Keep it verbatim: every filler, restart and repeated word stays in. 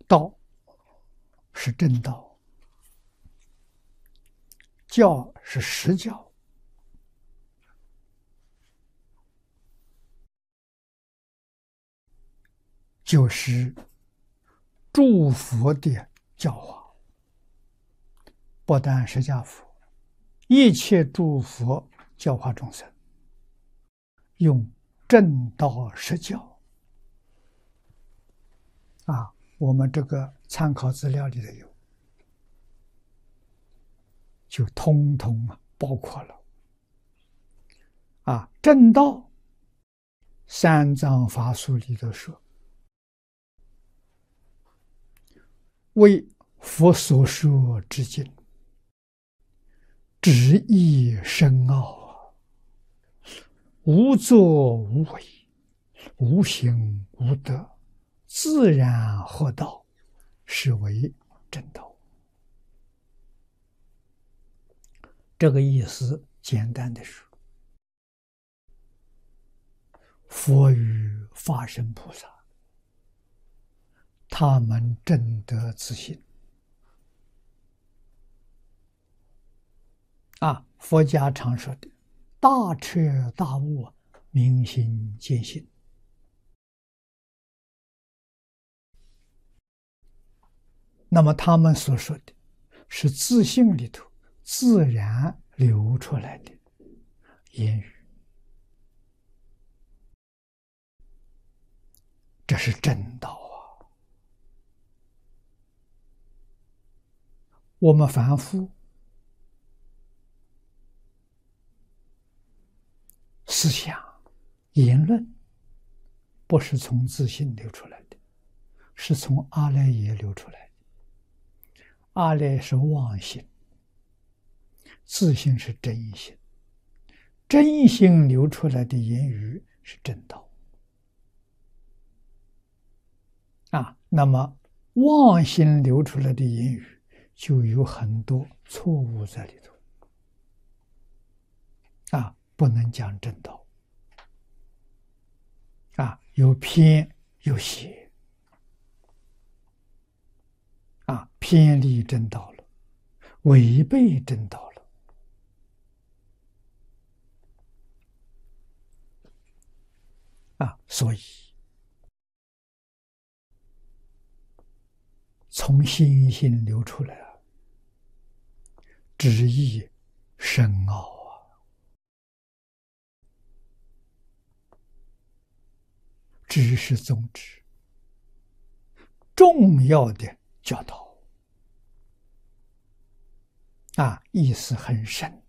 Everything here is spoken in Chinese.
道是正道，教是实教，就是诸佛的教化，不但释迦佛，一切诸佛教化众生，用正道实教啊。我们这个参考资料里头有，就通通包括了啊。正道三藏法术里头说，为佛所说之经，旨意深奥，无作无为，无行无德，自然合道，是为正道。这个意思简单的说，佛与法身菩萨，他们证得自信啊。佛家常说的大彻大悟，明心见性。那么他们所说的是自信里头自然流出来的言语，这是正道啊。我们凡夫思想言论不是从自信流出来的，是从阿赖耶流出来的。阿赖是妄心，自信是真心，真心流出来的言语是正道啊。那么妄心流出来的言语就有很多错误在里头啊，不能讲正道啊，有偏有邪啊，偏离正道了，违背正道了啊。所以从心性流出来了，旨意深奥啊，知识宗旨重要的教导啊，意思很深